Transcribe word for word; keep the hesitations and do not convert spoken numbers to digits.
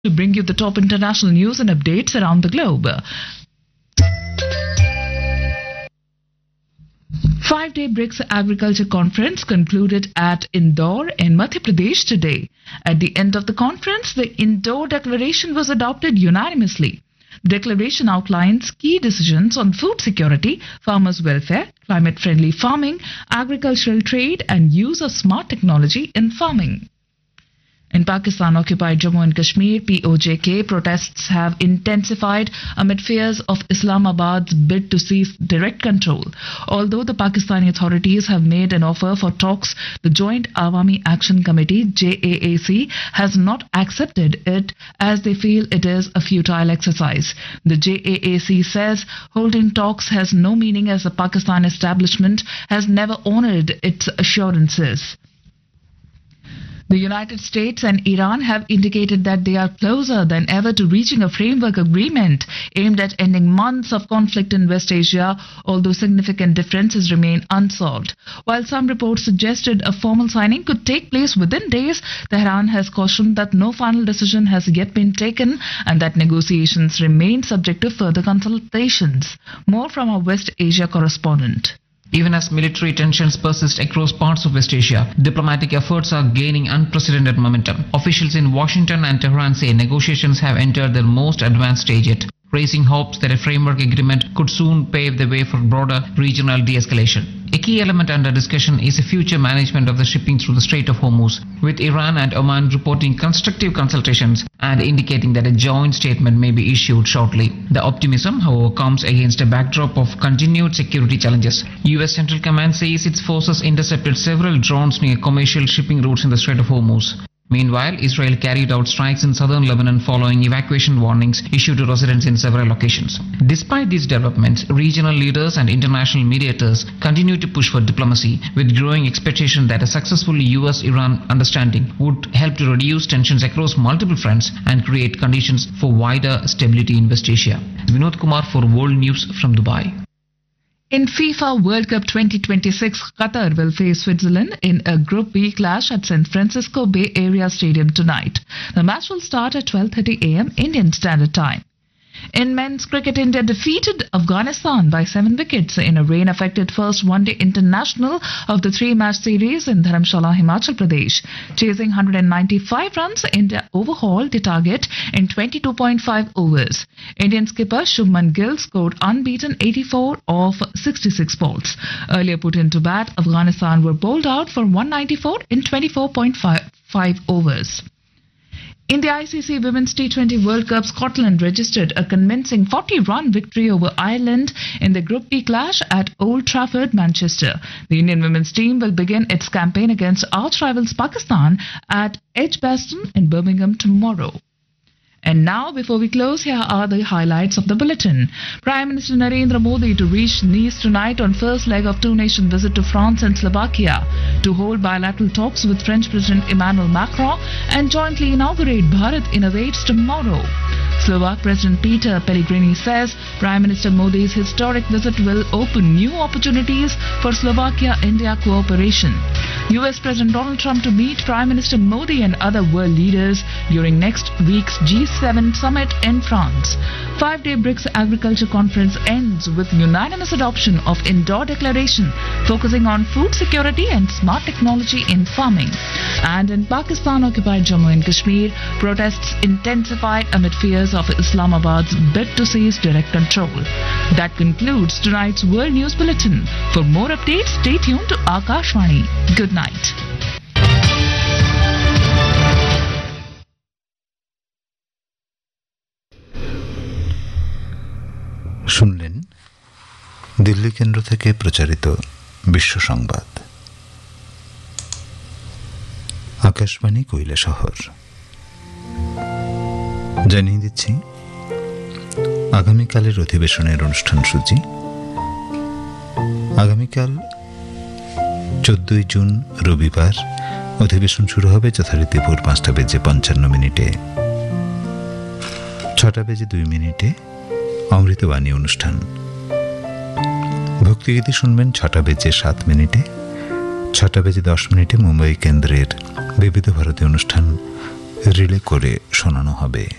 to bring you the top international news and updates around the globe. Five-day BRICS Agriculture Conference concluded at Indore in Madhya Pradesh today. At the end of the conference, the Indore Declaration was adopted unanimously. The declaration outlines key decisions on food security, farmers' welfare, climate-friendly farming, agricultural trade, and use of smart technology in farming. In Pakistan-occupied Jammu and Kashmir, P O J K protests have intensified amid fears of Islamabad's bid to seize direct control. Although the Pakistani authorities have made an offer for talks, the Joint Awami Action Committee J A A C has not accepted it as they feel it is a futile exercise. The J A A C says holding talks has no meaning as the Pakistan establishment has never honored its assurances. The United States and Iran have indicated that they are closer than ever to reaching a framework agreement aimed at ending months of conflict in West Asia, although significant differences remain unsolved. While some reports suggested a formal signing could take place within days, Tehran has cautioned that no final decision has yet been taken and that negotiations remain subject to further consultations. More from our West Asia correspondent. Even as military tensions persist across parts of West Asia, diplomatic efforts are gaining unprecedented momentum. Officials in Washington and Tehran say negotiations have entered their most advanced stage yet, raising hopes that a framework agreement could soon pave the way for broader regional de-escalation. A key element under discussion is the future management of the shipping through the Strait of Hormuz, with Iran and Oman reporting constructive consultations and indicating that a joint statement may be issued shortly. The optimism, however, comes against a backdrop of continued security challenges. U S Central Command says its forces intercepted several drones near commercial shipping routes in the Strait of Hormuz. Meanwhile, Israel carried out strikes in southern Lebanon following evacuation warnings issued to residents in several locations. Despite these developments, regional leaders and international mediators continue to push for diplomacy, with growing expectation that a successful U S Iran understanding would help to reduce tensions across multiple fronts and create conditions for wider stability in West Asia. Vinod Kumar for World News from Dubai. In FIFA World Cup twenty twenty-six, Qatar will face Switzerland in a Group B clash at San Francisco Bay Area Stadium tonight. The match will start at twelve thirty a m Indian Standard Time. In men's cricket, India defeated Afghanistan by seven wickets in a rain-affected first one-day international of the three-match series in Dharamshala, Himachal Pradesh. Chasing one hundred ninety-five runs, India overhauled the target in twenty-two point five overs. Indian skipper Shubman Gill scored unbeaten eighty-four of sixty-six balls. Earlier put into bat, Afghanistan were bowled out for one ninety-four in twenty-four point five overs. In the I C C Women's T twenty World Cup, Scotland registered a convincing forty-run victory over Ireland in the Group B clash at Old Trafford, Manchester. The Indian women's team will begin its campaign against arch-rivals Pakistan at Edgbaston in Birmingham tomorrow. And now, before we close, here are the highlights of the bulletin. Prime Minister Narendra Modi to reach Nice tonight on first leg of two-nation visit to France and Slovakia to hold bilateral talks with French President Emmanuel Macron and jointly inaugurate Bharat Innovates tomorrow. Slovak President Peter Pellegrini says Prime Minister Modi's historic visit will open new opportunities for Slovakia-India cooperation. U S President Donald Trump to meet Prime Minister Modi and other world leaders during next week's G seven summit in France. Five-day BRICS Agriculture Conference ends with unanimous adoption of Indore Declaration, focusing on food security and smart technology in farming. And in Pakistan-occupied Jammu and Kashmir, protests intensified amid fears of Islamabad's bid to seize direct control. That concludes tonight's World News Bulletin. For more updates, stay tuned to Akashvani. Good night. শুনলেন দিল্লি কেন্দ্র থেকে প্রচারিত বিশ্ব সংবাদ। আকাশবাণী কৈলাসহর। জানিয়ে দিচ্ছি আগামীকালের অধিবেশনের অনুষ্ঠান সূচি। আগামীকাল চোদ্দই জুন রবিবার অধিবেশন শুরু হবে যথারীতি ভোর পাঁচটা বেজে পঞ্চান্ন মিনিটে। ছটা বেজে দুই মিনিটে অমৃতবাণী অনুষ্ঠান। ভক্তিগীতি শুনবেন ছটা বেজে সাত মিনিটে। ছটা বেজে দশ মিনিটে মুম্বাই কেন্দ্রের বিবিধ ভারতী অনুষ্ঠান রিলে করে শোনানো হবে।